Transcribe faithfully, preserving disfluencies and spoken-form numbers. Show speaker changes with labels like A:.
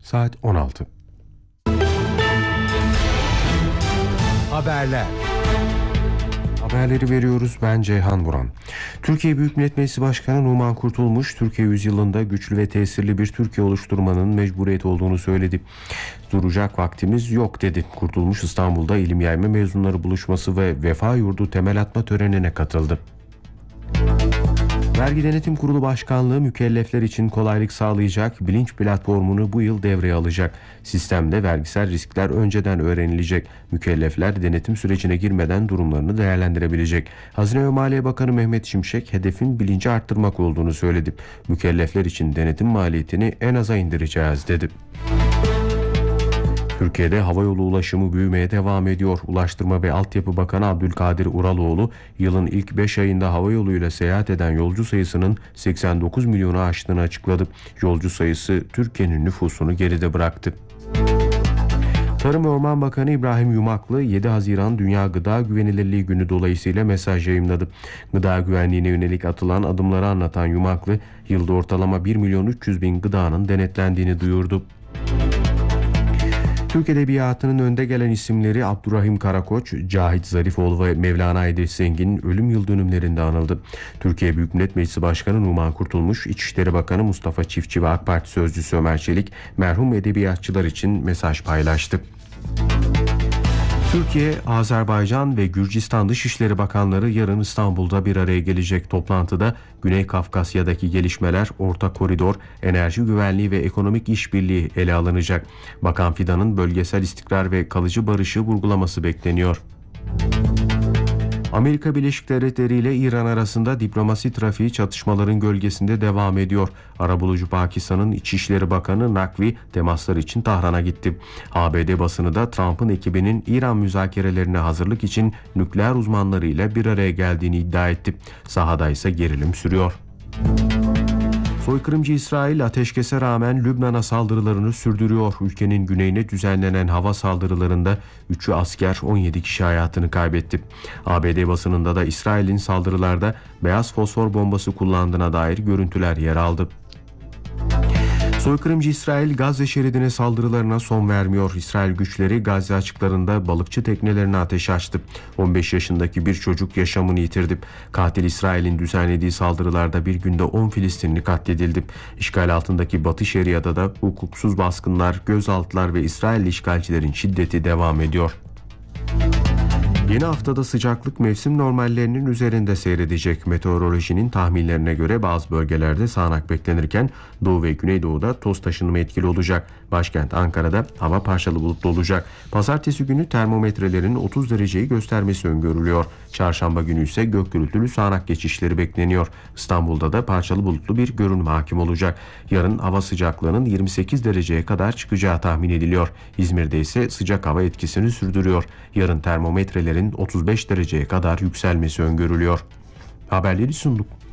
A: Saat on altı.
B: Haberler.
A: Haberleri veriyoruz, ben Ceyhan Buran. Türkiye Büyük Millet Meclisi Başkanı Numan Kurtulmuş, Türkiye yüzyılında güçlü ve tesirli bir Türkiye oluşturmanın mecburiyet olduğunu söyledi. Duracak vaktimiz yok dedi. Kurtulmuş, İstanbul'da ilim yayma mezunları buluşması ve vefa yurdu temel atma törenine katıldı. Vergi Denetim Kurulu Başkanlığı mükellefler için kolaylık sağlayacak bilinç platformunu bu yıl devreye alacak. Sistemde vergisel riskler önceden öğrenilecek. Mükellefler denetim sürecine girmeden durumlarını değerlendirebilecek. Hazine ve Maliye Bakanı Mehmet Şimşek hedefin bilinci arttırmak olduğunu söyledi. Mükellefler için denetim maliyetini en aza indireceğiz dedi. Türkiye'de havayolu ulaşımı büyümeye devam ediyor. Ulaştırma ve Altyapı Bakanı Abdülkadir Uraloğlu, yılın ilk beş ayında havayoluyla seyahat eden yolcu sayısının seksen dokuz milyonu aştığını açıkladı. Yolcu sayısı Türkiye'nin nüfusunu geride bıraktı. Tarım ve Orman Bakanı İbrahim Yumaklı, yedi Haziran Dünya Gıda Güvenilirliği Günü dolayısıyla mesaj yayımladı. Gıda güvenliğine yönelik atılan adımları anlatan Yumaklı, yılda ortalama bir milyon üç yüz bin gıdanın denetlendiğini duyurdu. Türk Edebiyatı'nın önde gelen isimleri Abdurrahim Karakoç, Cahit Zarifoğlu ve Mevlana İdris Zengin'in ölüm yıl dönümlerinde anıldı. Türkiye Büyük Millet Meclisi Başkanı Numan Kurtulmuş, İçişleri Bakanı Mustafa Çiftçi ve AK Parti Sözcüsü Ömer Çelik, merhum edebiyatçılar için mesaj paylaştı. Türkiye, Azerbaycan ve Gürcistan Dışişleri Bakanları yarın İstanbul'da bir araya gelecek. Toplantıda Güney Kafkasya'daki gelişmeler, Orta Koridor, enerji güvenliği ve ekonomik işbirliği ele alınacak. Bakan Fidan'ın bölgesel istikrar ve kalıcı barışı vurgulaması bekleniyor. Amerika Birleşik Devletleri ile İran arasında diplomasi trafiği çatışmaların gölgesinde devam ediyor. Arabulucu Pakistan'ın İçişleri Bakanı Nakvi temaslar için Tahran'a gitti. A B D basını da Trump'ın ekibinin İran müzakerelerine hazırlık için nükleer uzmanlarıyla bir araya geldiğini iddia etti. Sahada ise gerilim sürüyor. Soykırımcı İsrail ateşkese rağmen Lübnan'a saldırılarını sürdürüyor. Ülkenin güneyine düzenlenen hava saldırılarında üçü asker, on yedi kişi hayatını kaybetti. A B D basınında da İsrail'in saldırılarda beyaz fosfor bombası kullandığına dair görüntüler yer aldı. Soykırımcı İsrail Gazze şeridine saldırılarına son vermiyor. İsrail güçleri Gazze açıklarında balıkçı teknelerine ateş açtı. on beş yaşındaki bir çocuk yaşamını yitirdi. Katil İsrail'in düzenlediği saldırılarda bir günde on Filistinli katledildi. İşgal altındaki Batı Şeria'da da hukuksuz baskınlar, gözaltılar ve İsrailli işgalcilerin şiddeti devam ediyor. Yeni haftada sıcaklık mevsim normallerinin üzerinde seyredecek. Meteorolojinin tahminlerine göre bazı bölgelerde sağanak beklenirken Doğu ve Güneydoğu'da toz taşınımı etkili olacak. Başkent Ankara'da hava parçalı bulutlu olacak. Pazartesi günü termometrelerin otuz dereceyi göstermesi öngörülüyor. Çarşamba günü ise gök gürültülü sağanak geçişleri bekleniyor. İstanbul'da da parçalı bulutlu bir görünüm hakim olacak. Yarın hava sıcaklığının yirmi sekiz dereceye kadar çıkacağı tahmin ediliyor. İzmir'de ise sıcak hava etkisini sürdürüyor. Yarın termometrelerin otuz beş dereceye kadar yükselmesi öngörülüyor. Haberleri sunduk.